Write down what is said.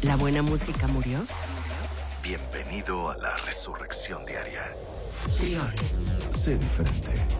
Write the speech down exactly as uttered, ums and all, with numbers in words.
¿La buena música murió? Bienvenido a la Resurrección Diaria. Trión. Sé diferente.